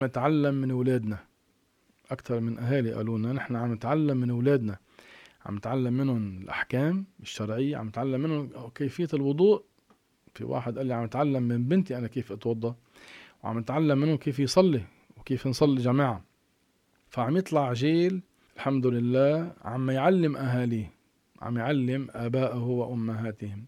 نتعلم من أولادنا أكثر من أهالي. قالوا لنا نحن عم نتعلم من أولادنا، عم نتعلم منهم الأحكام الشرعية، عم نتعلم منهم كيفية الوضوء. في واحد قال لي عم نتعلم من بنتي أنا كيف أتوضأ، وعم نتعلم منهم كيف يصلي وكيف نصلي جماعة. فعم يطلع جيل الحمد لله عم يعلم أهاليه، عم يعلم آبائه وأمهاتهم.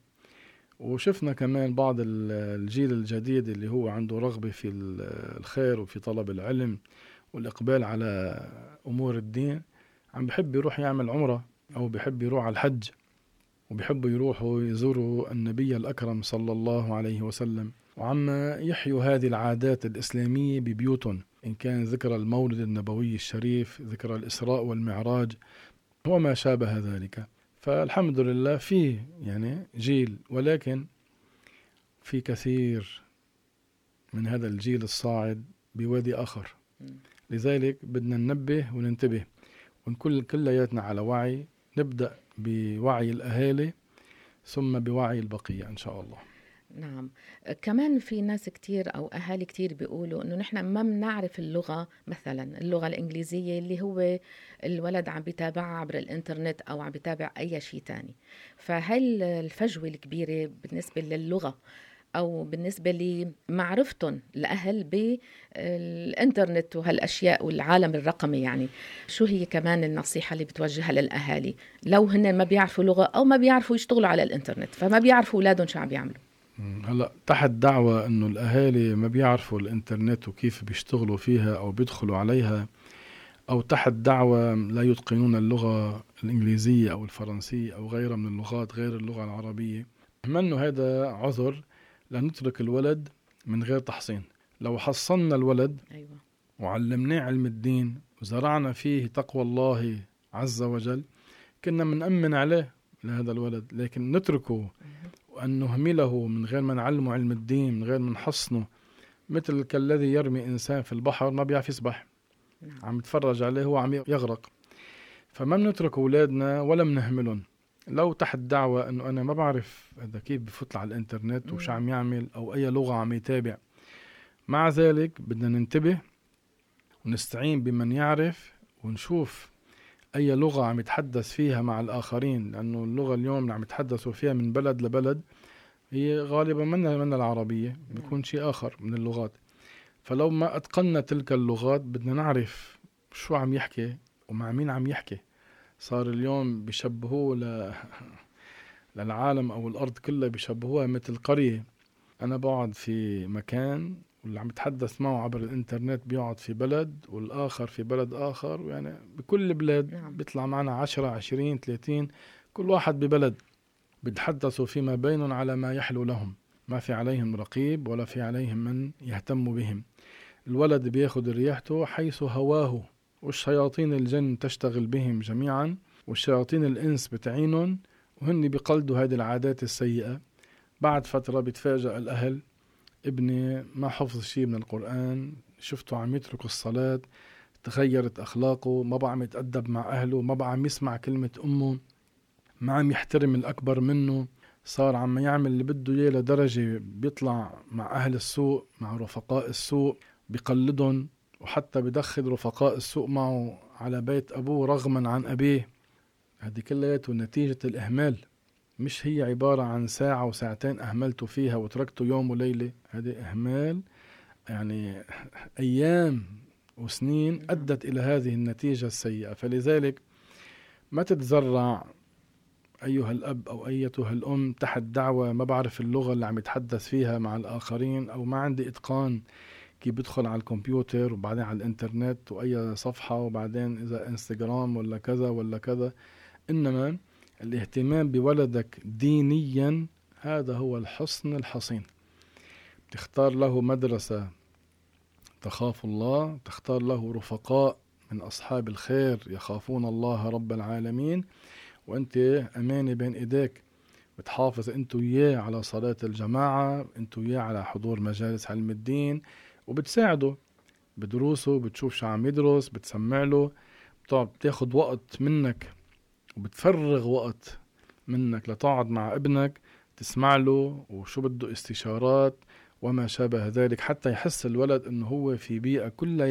وشفنا كمان بعض الجيل الجديد اللي هو عنده رغبة في الخير وفي طلب العلم والإقبال على أمور الدين، عم بحب يروح يعمل عمرة أو بحب يروح على الحج، وبيحبوا يروحوا يزوروا النبي الأكرم صلى الله عليه وسلم، وعم يحيوا هذه العادات الإسلامية ببيوتهم، إن كان ذكرى المولد النبوي الشريف، ذكرى الإسراء والمعراج وما شابه ذلك. فالحمد لله فيه يعني جيل، ولكن في كثير من هذا الجيل الصاعد بوادي آخر. لذلك بدنا ننبه وننتبه ونكون كلياتنا على وعي، نبدأ بوعي الأهالي ثم بوعي البقية إن شاء الله. نعم. كمان في ناس كتير أو أهالي كتير بيقولوا إنه نحن ما بنعرف اللغة، مثلا اللغة الإنجليزية اللي هو الولد عم بيتابعها عبر الإنترنت أو عم بيتابع أي شيء تاني. فهل الفجوة الكبيرة بالنسبة للغة أو بالنسبة لمعرفتهم الأهل بالإنترنت وهالأشياء والعالم الرقمي، يعني شو هي كمان النصيحة اللي بتوجهها للأهالي لو هن ما بيعرفوا لغة أو ما بيعرفوا يشتغلوا على الإنترنت، فما بيعرفوا أولادهم شو عم بيعملوا؟ هلأ تحت دعوة أنه الأهالي ما بيعرفوا الإنترنت وكيف بيشتغلوا فيها أو بيدخلوا عليها، أو تحت دعوة لا يتقنون اللغة الإنجليزية أو الفرنسية أو غيرها من اللغات غير اللغة العربية، منه هذا عذر لنترك الولد من غير تحصين. لو حصلنا الولد أيوة. وعلمناه علم الدين وزرعنا فيه تقوى الله عز وجل، كنا منأمن عليه لهذا الولد. لكن نتركه وأن نهمله من غير ما نعلمه علم الدين، من غير ما نحصنه، مثل كالذي يرمي إنسان في البحر ما بيعرف يسبح، عم يتفرج عليه هو عم يغرق. فما بنترك أولادنا ولا بنهملهم. لو تحت دعوة أنه أنا ما بعرف هذا كيف بفوت على الإنترنت وش عم يعمل أو أي لغة عم يتابع، مع ذلك بدنا ننتبه ونستعين بمن يعرف ونشوف أي لغة عم يتحدث فيها مع الآخرين، لأنه اللغة اليوم اللي عم يتحدثوا فيها من بلد لبلد هي غالبا من العربية، بيكون شيء آخر من اللغات. فلو ما أتقنا تلك اللغات بدنا نعرف شو عم يحكي ومع مين عم يحكي. صار اليوم بيشبهوه للعالم أو الأرض كلها بيشبهوها مثل قرية. أنا بقعد في مكان واللي عم يتحدث معه عبر الإنترنت بيقعد في بلد والآخر في بلد آخر، يعني بكل بلاد بيطلع معنا 10 20 30، كل واحد ببلد بيتحدثوا فيما بينهم على ما يحلو لهم، ما في عليهم رقيب ولا في عليهم من يهتم بهم. الولد بياخد رياحته حيث هواه، والشياطين الجن تشتغل بهم جميعا، والشياطين الإنس بتعينهم، وهن بيقلدوا هذه العادات السيئة. بعد فترة بتفاجأ الأهل ابني ما حفظ شيء من القرآن، شفته عم يترك الصلاة، تغيرت أخلاقه، ما بقى عم يتأدب مع أهله، ما بقى عم يسمع كلمة أمه، ما عم يحترم الأكبر منه، صار عم يعمل اللي بده إياه لدرجة بيطلع مع أهل السوق مع رفقاء السوق بيقلدهم، وحتى بدخل رفقاء السوق معه على بيت أبوه رغما عن أبيه. هذه كلها نتيجة الإهمال، مش هي عبارة عن ساعة وساعتين أهملته فيها وتركته يوم وليلة، هذا إهمال يعني أيام وسنين أدت إلى هذه النتيجة السيئة. فلذلك ما تتزرع أيها الأب أو أيتها الأم تحت دعوة ما بعرف اللغة اللي عم يتحدث فيها مع الآخرين، أو ما عندي إتقان كيف بدخل على الكمبيوتر وبعدين على الإنترنت وأي صفحة وبعدين إذا إنستغرام ولا كذا ولا كذا. إنما الاهتمام بولدك دينيا هذا هو الحصن الحصين. تختار له مدرسة تخاف الله، تختار له رفقاء من أصحاب الخير يخافون الله رب العالمين، وأنت أمانة بين إيديك بتحافظ أنت وياه على صلاة الجماعة، أنت وياه على حضور مجالس علم الدين، وبتساعده بدروسه، بتشوف شو عم يدرس، بتسمع له، بتاخد وقت منك وبتفرغ وقت منك لتقعد مع ابنك تسمع له وشو بده استشارات وما شابه ذلك، حتى يحس الولد انه هو في بيئة كلها